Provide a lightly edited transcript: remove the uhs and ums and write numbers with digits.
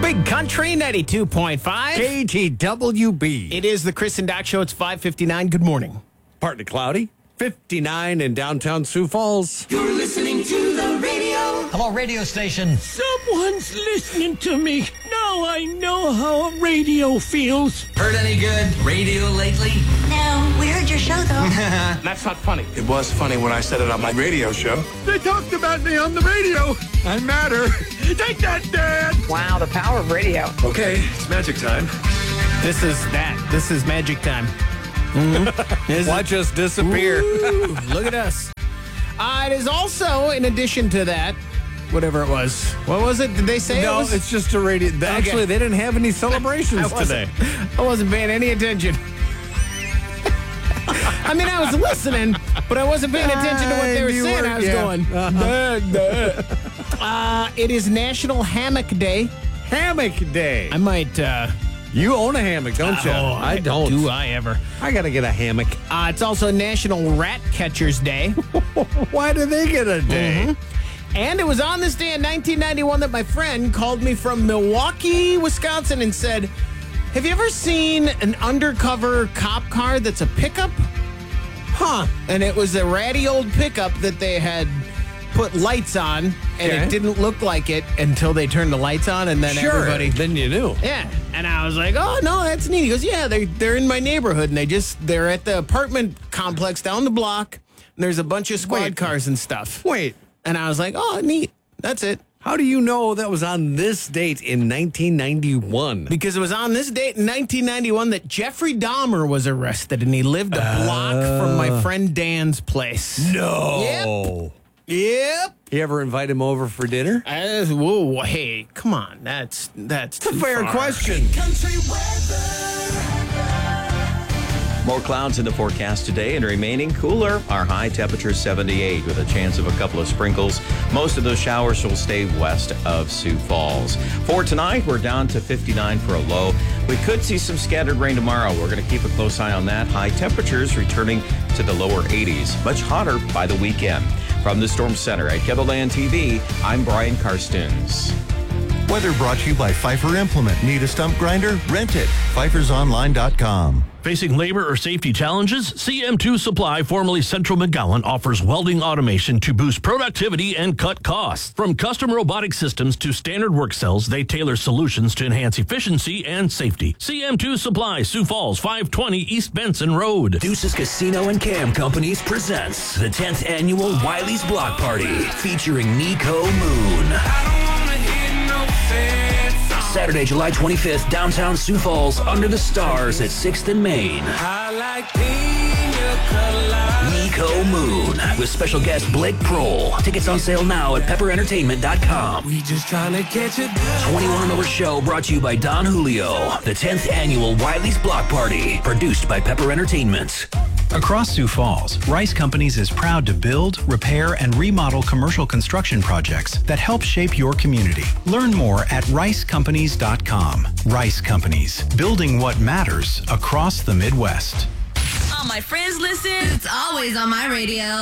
Big Country 92.5. KTWB. It is the Chris and Doc Show. It's 5:59. Good morning. Partly cloudy. 59 in downtown Sioux Falls. You're listening to the radio. Hello, radio station. Someone's listening to me. Now I know how a radio feels. Heard any good radio lately? No, we heard your show, though. That's not funny. It was funny when I said it on my radio show. They talked about me on the radio. I matter. Take that, Dad. Wow, the power of radio. Okay, it's magic time. This is that. This is magic time. Mm-hmm. Watch us disappear. Ooh, look at us. It is also, in addition to that, whatever it was. What was it? Did they say it No, was? it's just a radio. Actually, they didn't have any celebrations today. I wasn't paying any attention. I mean, I was listening, but I wasn't paying attention to what they were saying. I was going, it is National Hammock Day. Hammock Day. I might... You own a hammock, don't you? I don't. Do I ever? I got to get a hammock. It's also National Rat Catchers Day. Why do they get a day? Mm-hmm. And it was on this day in 1991 that my friend called me from Milwaukee, Wisconsin, and said, have you ever seen an undercover cop car that's a pickup? Huh. And it was a ratty old pickup that they had put lights on, and it didn't look like it until they turned the lights on, and then everybody... Then you knew. Yeah. And I was like, oh, no, that's neat. He goes, yeah, they're in my neighborhood, and they're at the apartment complex down the block, and there's a bunch of squad cars and stuff. Wait. And I was like, oh, neat. That's it. How do you know that was on this date in 1991? Because it was on this date in 1991 that Jeffrey Dahmer was arrested, and he lived a block from my friend Dan's place. No. Yep. You ever invite him over for dinner? Whoa, hey, come on. That's It's a fair question. Country weather. More clouds in the forecast today and remaining cooler. Our high temperature 78 with a chance of a couple of sprinkles. Most of those showers will stay west of Sioux Falls. For tonight, we're down to 59 for a low. We could see some scattered rain tomorrow. We're going to keep a close eye on that. High temperatures returning to the lower 80s. Much hotter by the weekend. From the Storm Center at Kettleland TV, I'm Brian Karstens. Weather brought to you by Pfeiffer Implement. Need a stump grinder? Rent it. PfeiffersOnline.com. Facing labor or safety challenges? CM2 Supply, formerly Central McGowan, offers welding automation to boost productivity and cut costs. From custom robotic systems to standard work cells, they tailor solutions to enhance efficiency and safety. CM2 Supply, Sioux Falls, 520 East Benson Road. Deuces Casino and Cam Companies presents the 10th annual Wiley's Block Party featuring Nico Moon. Saturday, July 25th, downtown Sioux Falls, under the stars at 6th and Main. Nico Moon with special guest Blake Prohl. Tickets on sale now at pepperentertainment.com. We just trying to catch it. 21 and over show brought to you by Don Julio. The 10th annual Wiley's Block Party, produced by Pepper Entertainment. Across Sioux Falls, Rice Companies is proud to build, repair, and remodel commercial construction projects that help shape your community. Learn more at ricecompanies.com. Rice Companies, building what matters across the Midwest. All my friends listen. It's always on my radio.